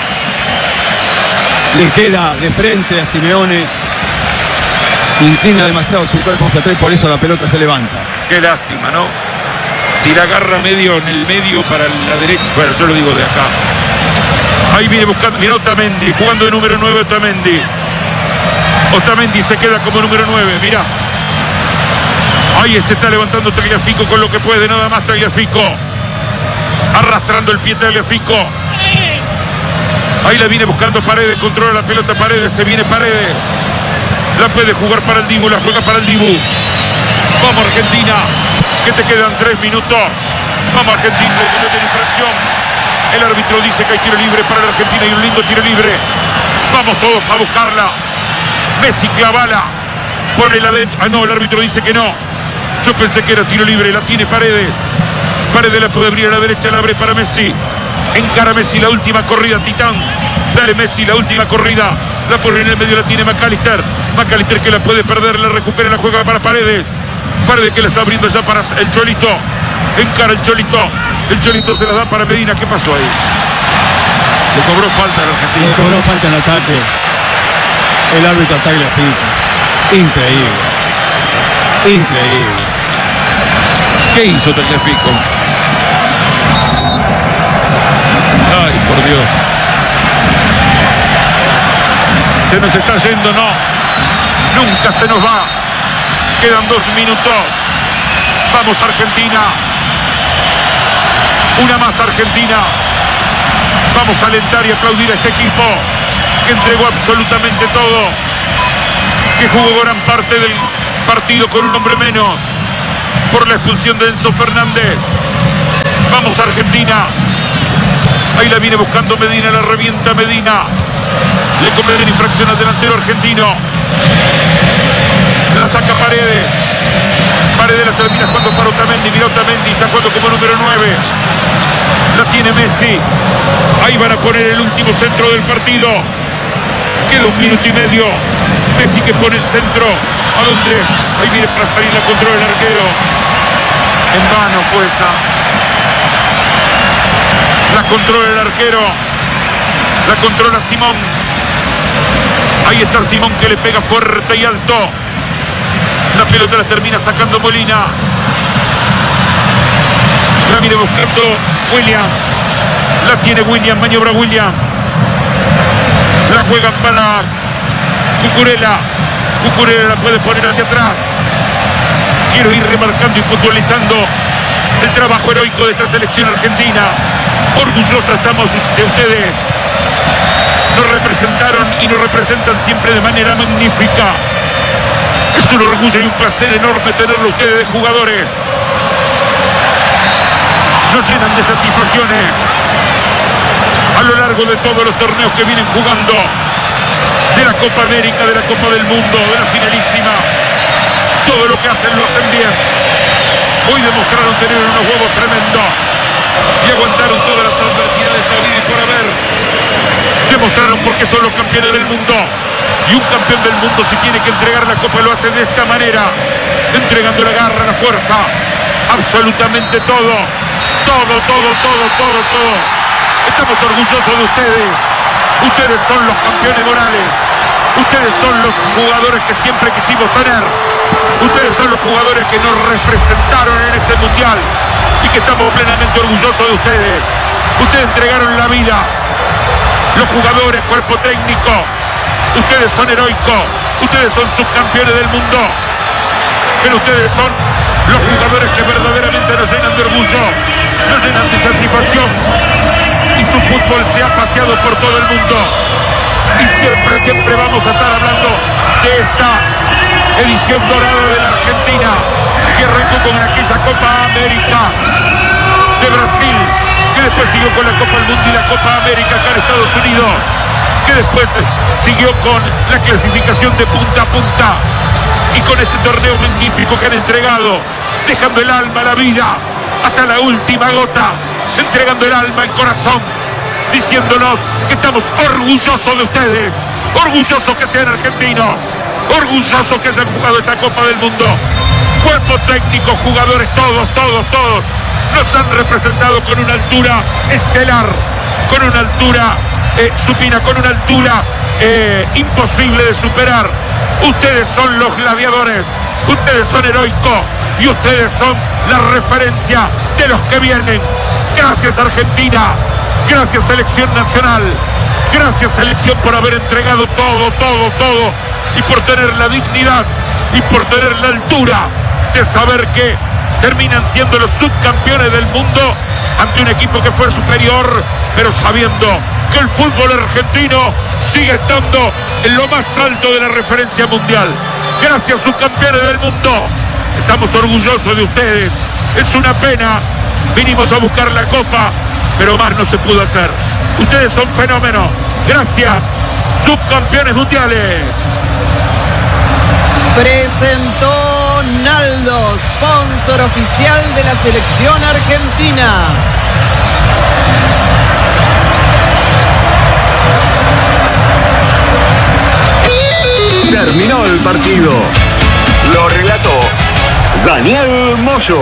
S2: Le queda de frente a Simeone. Inclina demasiado su cuerpo hacia atrás y por eso la pelota se levanta.
S3: Qué lástima, ¿no? Si la agarra medio en el medio para la derecha. Bueno, yo lo digo de acá. Ahí viene buscando, mira Otamendi, jugando de número nueve Otamendi. Otamendi se queda como número nueve, mira. Ahí se está levantando Tagliafico con lo que puede, nada más Tagliafico. Arrastrando el pie Tagliafico. Ahí la viene buscando Paredes, controla la pelota Paredes, se viene Paredes. La puede jugar para el Dibu, la juega para el Dibu. Vamos Argentina, que te quedan tres minutos. Vamos Argentina, que no tiene infracción. El árbitro dice que hay tiro libre para la Argentina y un lindo tiro libre. Vamos todos a buscarla. Messi clavala. Pone la adentro. Ah, no, el árbitro dice que no. Yo pensé que era tiro libre. La tiene Paredes. Paredes la puede abrir a la derecha, la abre para Messi. Encara Messi la última corrida, Titán. Dale Messi la última corrida. La pone en el medio, la tiene McAllister. McAllister que la puede perder, la recupera, la juega para Paredes. Paredes que la está abriendo ya para el Cholito. Encara el Cholito. El Cholito se la da para Medina. ¿Qué pasó ahí? Le cobró falta a la Argentina.
S2: Le cobró falta en ataque. El árbitro Tagliafico. Increíble. Increíble.
S3: ¿Qué hizo Tagliafico? Ay, por Dios. Se nos está yendo, no. Nunca se nos va. Quedan dos minutos. Vamos Argentina. Una más Argentina. Vamos a alentar y aplaudir a este equipo que entregó absolutamente todo, que jugó gran parte del partido con un hombre menos por la expulsión de Enzo Fernández. Vamos Argentina. Ahí la viene buscando Medina, la revienta Medina. Le cometen infracción al delantero argentino. La saca Paredes. Paredes la termina jugando para Otamendi. Mira Otamendi, está jugando como número nueve. La tiene Messi. Ahí van a poner el último centro del partido. Queda un minuto y medio. Messi que pone el centro. ¿A dónde? Ahí viene para salir, la controla el arquero. En vano fue esa. La controla el arquero. La controla Simón. Ahí está Simón que le pega fuerte y alto. La pelota la termina sacando Molina. La viene buscando William. La tiene William, maniobra William. La juega para Cucurella. Cucurella la puede poner hacia atrás. Quiero ir remarcando y puntualizando el trabajo heroico de esta selección argentina. Orgullosos estamos de ustedes. Nos representaron y nos representan siempre de manera magnífica. Es un orgullo y un placer enorme tenerlo ustedes de jugadores. Nos llenan de satisfacciones a lo largo de todos los torneos que vienen jugando, de la Copa América, de la Copa del Mundo, de la finalísima. Todo lo que hacen lo hacen bien. Hoy demostraron tener unos huevos tremendos y aguantaron todas las adversidades habidas y por haber. Demostraron por qué son los campeones del mundo. Y un campeón del mundo, si tiene que entregar la copa, lo hace de esta manera, entregando la garra, la fuerza, absolutamente todo, todo, todo, todo, todo, todo. Estamos orgullosos de ustedes. Ustedes son los campeones morales. Ustedes son los jugadores que siempre quisimos tener. Ustedes son los jugadores que nos representaron en este mundial y que estamos plenamente orgullosos de ustedes. Ustedes entregaron la vida. Los jugadores, cuerpo técnico, ustedes son heroicos. Ustedes son subcampeones del mundo. Pero ustedes son los jugadores que verdaderamente nos llenan de orgullo, nos llenan de satisfacción. Y su fútbol se ha paseado por todo el mundo. Y siempre, siempre vamos a estar hablando de esta edición dorada de la Argentina, que arrancó con aquella Copa América de Brasil, que después siguió con la Copa del Mundo y la Copa América acá en Estados Unidos, que después siguió con la clasificación de punta a punta y con este torneo magnífico que han entregado, dejando el alma, la vida, hasta la última gota, entregando el alma, el corazón, diciéndonos que estamos orgullosos de ustedes, orgullosos que sean argentinos, orgullosos que se han jugado esta Copa del Mundo. Cuerpo técnico, jugadores, todos, todos, todos, nos han representado con una altura estelar, con una altura eh, supina, con una altura eh, imposible de superar. Ustedes son los gladiadores, ustedes son heroicos y ustedes son la referencia de los que vienen. Gracias Argentina, gracias Selección Nacional, gracias Selección por haber entregado todo, todo, todo y por tener la dignidad y por tener la altura de saber que terminan siendo los subcampeones del mundo ante un equipo que fue superior, pero sabiendo que el fútbol argentino sigue estando en lo más alto de la referencia mundial. Gracias, subcampeones del mundo. Estamos orgullosos de ustedes. Es una pena. Vinimos a buscar la copa, pero más no se pudo hacer. Ustedes son fenómenos. Gracias, subcampeones mundiales.
S6: Presentó Naldo, sponsor oficial de la selección argentina.
S7: Terminó el partido. Lo relató Daniel Moyo.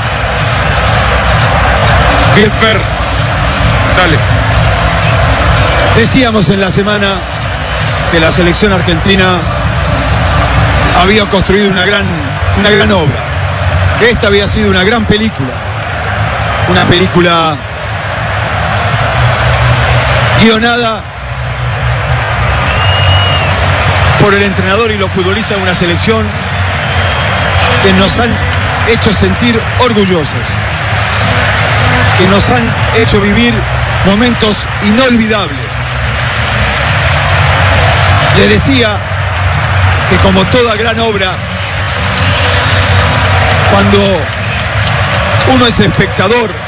S3: Gilper, dale.
S2: Decíamos en la semana que la selección argentina había construido una gran, una gran obra, que esta había sido una gran película, una película guionada por el entrenador y los futbolistas de una selección que nos han hecho sentir orgullosos, que nos han hecho vivir momentos inolvidables. Le decía que como toda gran obra, cuando uno es espectador,